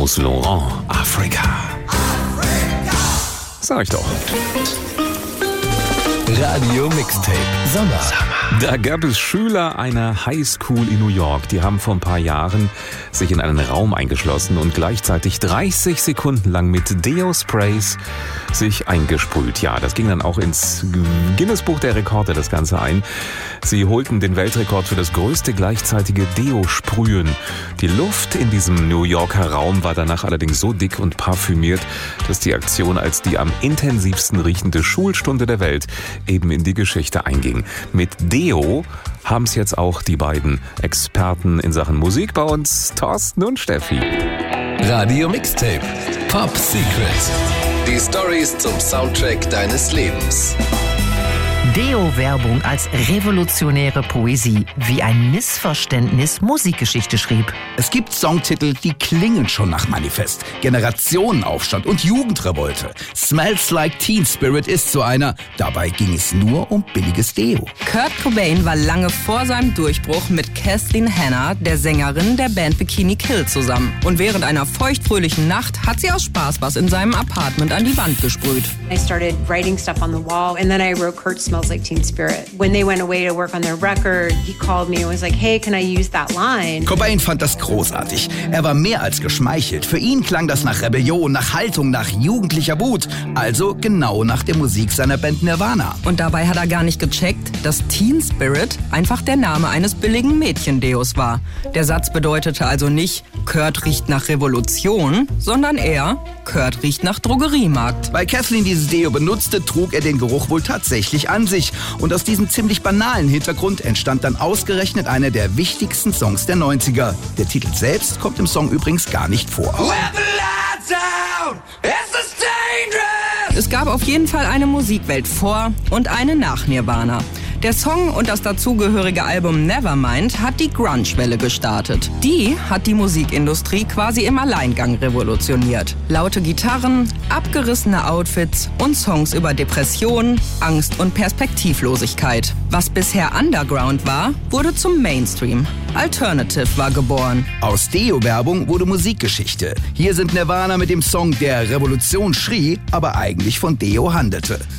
Yves Saint Laurent, Afrika. Sag ich doch. Radio Mixtape Sommer. Da gab es Schüler einer Highschool in New York, die haben vor ein paar Jahren sich in einen Raum eingeschlossen und gleichzeitig 30 Sekunden lang mit Deo-Sprays sich eingesprüht. Ja, das ging dann auch ins Guinness-Buch der Rekorde, das Ganze ein. Sie holten den Weltrekord für das größte gleichzeitige Deo-Sprühen. Die Luft in diesem New Yorker Raum war danach allerdings so dick und parfümiert, dass die Aktion als die am intensivsten riechende Schulstunde der Welt eben in die Geschichte einging. Mit Deo haben es jetzt auch die beiden Experten in Sachen Musik bei uns, Thorsten und Steffi. Radio Mixtape Pop Secret. Die Storys zum Soundtrack deines Lebens. Deo-Werbung als revolutionäre Poesie, wie ein Missverständnis Musikgeschichte schrieb. Es gibt Songtitel, die klingen schon nach Manifest. Generationenaufstand und Jugendrevolte. Smells Like Teen Spirit ist so einer. Dabei ging es nur um billiges Deo. Kurt Cobain war lange vor seinem Durchbruch mit Kathleen Hanna, der Sängerin der Band Bikini Kill, zusammen. Und während einer feuchtfröhlichen Nacht hat sie aus Spaß was in seinem Apartment an die Wand gesprüht. I started writing stuff on the wall and then I wrote Kurt Smells Like Teen Spirit. When they went away to work on their record, he called me and was like, hey, can I use that line? Cobain fand das großartig. Er war mehr als geschmeichelt. Für ihn klang das nach Rebellion, nach Haltung, nach jugendlicher Wut. Also genau nach der Musik seiner Band Nirvana. Und dabei hat er gar nicht gecheckt, dass Teen Spirit einfach der Name eines billigen Mädchendeos war. Der Satz bedeutete also nicht, Kurt riecht nach Revolution, sondern eher, Kurt riecht nach Drogeriemarkt. Weil Kathleen dieses Deo benutzte, trug er den Geruch wohl tatsächlich an sich. Und aus diesem ziemlich banalen Hintergrund entstand dann ausgerechnet einer der wichtigsten Songs der 90er. Der Titel selbst kommt im Song übrigens gar nicht vor. Es gab auf jeden Fall eine Musikwelt vor und eine nach Nirvana. Der Song und das dazugehörige Album Nevermind hat die Grunge-Welle gestartet. Die hat die Musikindustrie quasi im Alleingang revolutioniert. Laute Gitarren, abgerissene Outfits und Songs über Depressionen, Angst und Perspektivlosigkeit. Was bisher Underground war, wurde zum Mainstream. Alternative war geboren. Aus Deo-Werbung wurde Musikgeschichte. Hier sind Nirvana mit dem Song, der Revolution schrie, aber eigentlich von Deo handelte.